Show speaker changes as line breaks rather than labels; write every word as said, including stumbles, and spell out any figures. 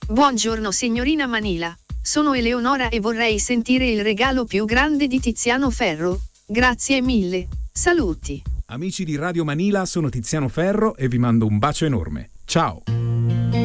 Buongiorno signorina Manila, sono Eleonora e vorrei sentire il regalo più grande di Tiziano Ferro. Grazie mille, saluti.
Amici di Radio Manila, sono Tiziano Ferro e vi mando un bacio enorme. Ciao!